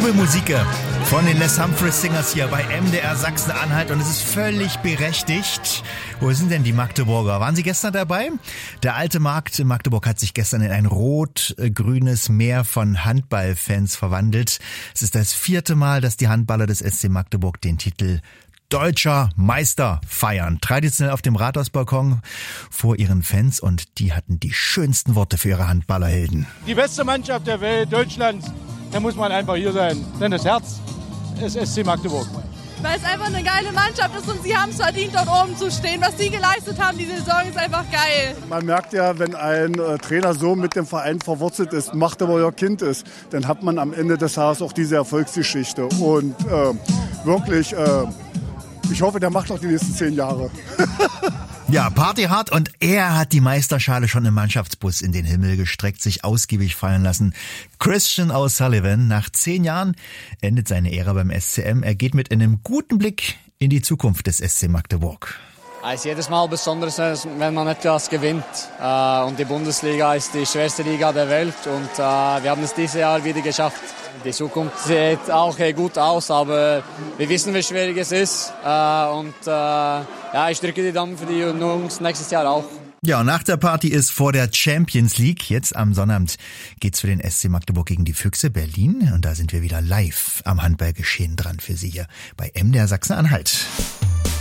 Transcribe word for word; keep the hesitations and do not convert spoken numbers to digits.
Jubelmusik von den Les Humphreys Singers hier bei M D R Sachsen-Anhalt und es ist völlig berechtigt. Wo sind denn die Magdeburger? Waren Sie gestern dabei? Der alte Markt in Magdeburg hat sich gestern in ein rot-grünes Meer von Handballfans verwandelt. Es ist das vierte Mal, dass die Handballer des S C Magdeburg den Titel Deutscher Meister feiern. Traditionell auf dem Rathausbalkon vor ihren Fans und die hatten die schönsten Worte für ihre Handballerhelden. Die beste Mannschaft der Welt, Deutschlands, da muss man einfach hier sein. Denn das Herz ist S C Magdeburg. Weil es einfach eine geile Mannschaft ist und sie haben es verdient, dort oben zu stehen. Was sie geleistet haben, die Saison ist einfach geil. Man merkt ja, wenn ein äh, Trainer so mit dem Verein verwurzelt ist, Magdeburger Kind ist, dann hat man am Ende des Tages auch diese Erfolgsgeschichte. Und äh, wirklich... Äh, Ich hoffe, der macht noch die nächsten zehn Jahre. Ja, Party hart und er hat die Meisterschale schon im Mannschaftsbus in den Himmel gestreckt, sich ausgiebig feiern lassen. Christian O'Sullivan, nach zehn Jahren endet seine Ära beim S C M. Er geht mit einem guten Blick in die Zukunft des S C Magdeburg. Es ist jedes Mal besonders, wenn man etwas gewinnt. Und die Bundesliga ist die schwerste Liga der Welt und wir haben es dieses Jahr wieder geschafft. Die Zukunft sieht auch gut aus, aber wir wissen, wie schwierig es ist. Und ja, ich drücke die Daumen für die Jungs nächstes Jahr auch. Ja, und nach der Party ist vor der Champions League. Jetzt am Sonnabend geht's für den S C Magdeburg gegen die Füchse Berlin. Und da sind wir wieder live am Handballgeschehen dran für Sie hier bei M D R Sachsen-Anhalt.